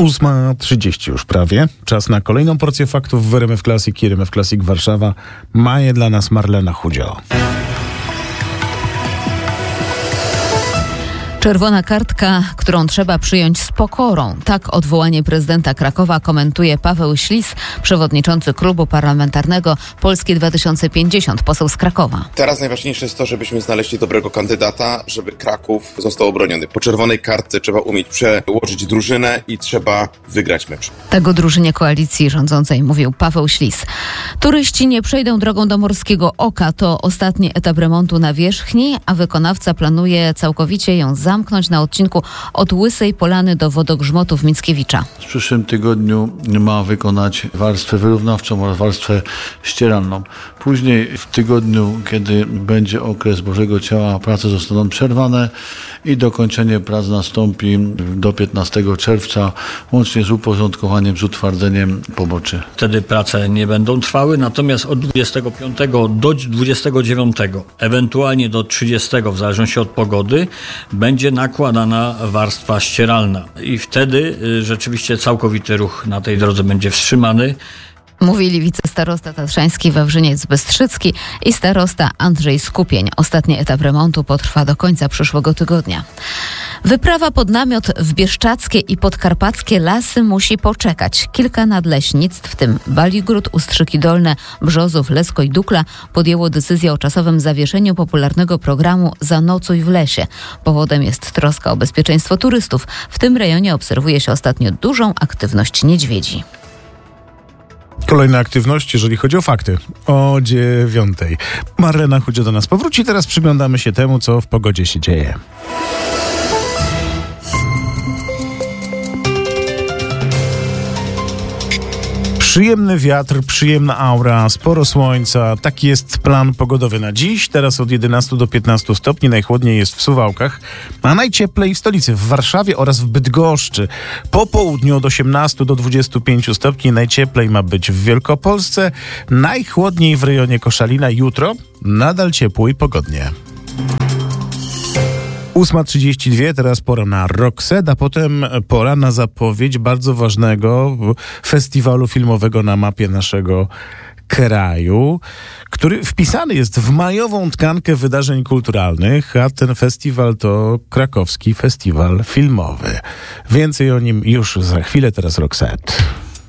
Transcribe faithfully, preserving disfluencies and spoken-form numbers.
ósma trzydzieści już prawie. Czas na kolejną porcję faktów w R M F Classic i R M F Classic Warszawa. Ma je dla nas Marlena Chudzio. Czerwona kartka, którą trzeba przyjąć z pokorą. Tak odwołanie prezydenta Krakowa komentuje Paweł Ślis, przewodniczący klubu parlamentarnego Polskie dwa tysiące pięćdziesiąt, poseł z Krakowa. Teraz najważniejsze jest to, żebyśmy znaleźli dobrego kandydata, żeby Kraków został obroniony. Po czerwonej kartce trzeba umieć przełożyć drużynę i trzeba wygrać mecz. Tak o drużynie koalicji rządzącej mówił Paweł Ślis. Turyści nie przejdą drogą do Morskiego Oka. To ostatni etap remontu nawierzchni, a wykonawca planuje całkowicie ją zamknąć. zamknąć na odcinku od Łysej Polany do wodogrzmotów Mickiewicza. W przyszłym tygodniu ma wykonać warstwę wyrównawczą oraz warstwę ścieralną. Później w tygodniu, kiedy będzie okres Bożego Ciała, prace zostaną przerwane i dokończenie prac nastąpi do piętnastego czerwca, łącznie z uporządkowaniem, z utwardzeniem poboczy. Wtedy prace nie będą trwały, natomiast od dwudziestego piątego do dwudziestego dziewiątego, ewentualnie do trzydziestego, w zależności od pogody, będzie nakładana warstwa ścieralna i wtedy y, rzeczywiście całkowity ruch na tej drodze będzie wstrzymany. Mówili wicestarosta tatrzański Wawrzyniec-Bystrzycki i starosta Andrzej Skupień. Ostatni etap remontu potrwa do końca przyszłego tygodnia. Wyprawa pod namiot w bieszczackie i podkarpackie lasy musi poczekać. Kilka nadleśnictw, w tym Baligród, Ustrzyki Dolne, Brzozów, Lesko i Dukla, podjęło decyzję o czasowym zawieszeniu popularnego programu Zanocuj w lesie. Powodem jest troska o bezpieczeństwo turystów. W tym rejonie obserwuje się ostatnio dużą aktywność niedźwiedzi. Kolejna aktywność, jeżeli chodzi o fakty. O dziewiątej. Marlena Chudzio do nas powróci. Teraz przyglądamy się temu, co w pogodzie się dzieje. Przyjemny wiatr, przyjemna aura, sporo słońca. Taki jest plan pogodowy na dziś. Teraz od jedenastu do piętnastu stopni. Najchłodniej jest w Suwałkach, a najcieplej w stolicy, w Warszawie oraz w Bydgoszczy. Po południu od osiemnastu do dwudziestu pięciu stopni. Najcieplej ma być w Wielkopolsce. Najchłodniej w rejonie Koszalina. Jutro nadal ciepło i pogodnie. ósma trzydzieści dwa, teraz pora na Rockset, a potem pora na zapowiedź bardzo ważnego festiwalu filmowego na mapie naszego kraju, który wpisany jest w majową tkankę wydarzeń kulturalnych, a ten festiwal to Krakowski Festiwal Filmowy. Więcej o nim już za chwilę, teraz Rockset.